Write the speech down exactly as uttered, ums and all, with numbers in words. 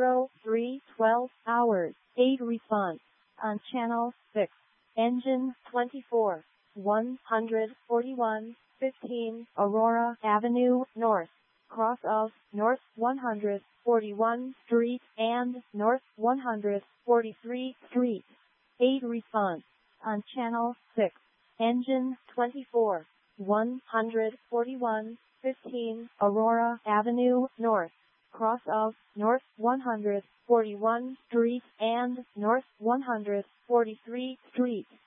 zero three twelve hours, eight response. On channel six. Engine twenty-four. one forty-one fifteen Aurora Avenue North. Cross of North one hundred forty-one Street and North one hundred forty-three Street. eight response. On channel six. Engine twenty-four. one forty-one fifteen Aurora Avenue North. Cross of North one hundred forty-one Street and North one hundred forty-three Street.